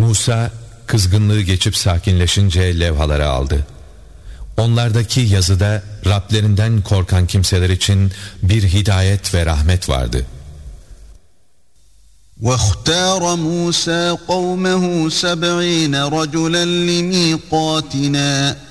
Musa kızgınlığı geçip sakinleşince levhaları aldı. Onlardaki yazıda Rablerinden korkan kimseler için bir hidayet ve rahmet vardı. وَاخْتَارَ مُوسَى قَوْمَهُ 70 رَجُلًا لِمِيقَاتِنَا